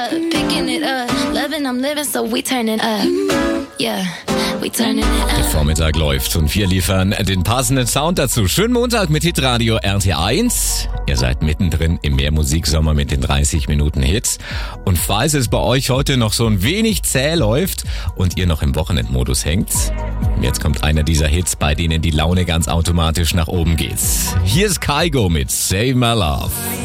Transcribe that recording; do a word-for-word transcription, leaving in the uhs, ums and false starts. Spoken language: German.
up, picking it up, loving, I'm living, so we turning up. Yeah, we turning it up. Der Vormittag läuft und wir liefern den passenden Sound dazu. Schönen Montag mit Hitradio R T eins. Ihr seid mittendrin im Mehrmusiksommer mit den dreißig Minuten Hits. Und falls es bei euch heute noch so ein wenig zäh läuft und ihr noch im Wochenendmodus hängt, jetzt kommt einer dieser Hits, bei denen die Laune ganz automatisch nach oben geht. Hier ist Kygo mit Save My Love.